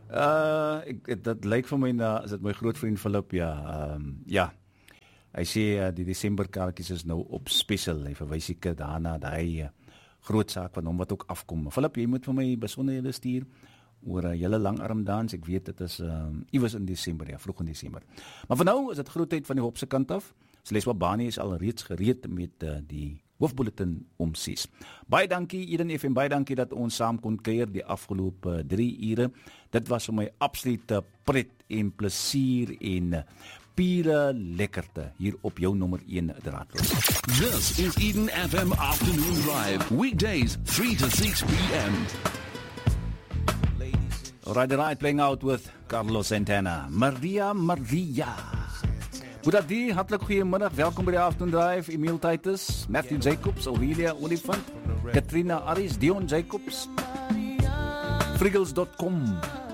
Dit lyk vir my na, is dit my groot vriend Philip, ja. Hy sê die Desember kaartjies is nou op special. Hy verwys seker daarna daai groot saak van hom wat ook afkom. Philip, jy moet vir my besonderhede stuur oor 'n hele langarmdans. Ek weet dit is iewers in Desember, ja, vroeg in Desember. Maar vir nou is dit grootheid van die Hopse kant af. Celeste Wabani is al reeds gereed met die hoofbulletin om 6. Baie dankie Eden FM, baie dankie dat ons saam kon kuier die afgelope 3 ure. Dit was vir my absolute pret en plesier en pure lekkerte hier op jou nommer 1 draadloos. This is Eden FM Afternoon Drive, weekdays 3 to 6 p.m. Right, playing out with Carlos Santana. Maria. Boedadie, hartelijk goeiemiddag, welkom by die Afternoon Drive. Emil Titus, Matthew Jacobs, Aurelia Olifant, Katrina Aris, Dion Jacobs, Friggles.com.